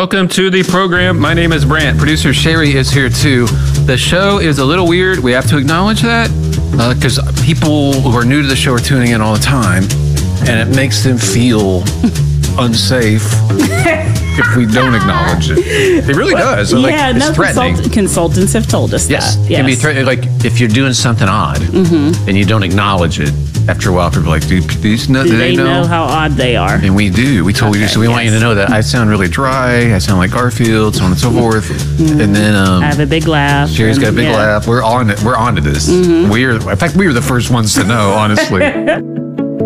Welcome to the program. My name is Brant. Producer Sherry is here too. The show is a little weird. We have to acknowledge that because people who are new to the show are tuning in all the time, and it makes them feel unsafe if we don't acknowledge it. It really does. It's threatening. Consultants have told us that. Yes. It can be threatening. Like if you're doing something odd and you don't acknowledge it, after a while, people are like, do they know how odd they are? And we do. We totally do. So we want you to know that I sound really dry. I sound like Garfield, so on and so forth. And then I have a big laugh. Sherry's got a big laugh. We're on it. We're on to this. In fact, we were the first ones to know, honestly.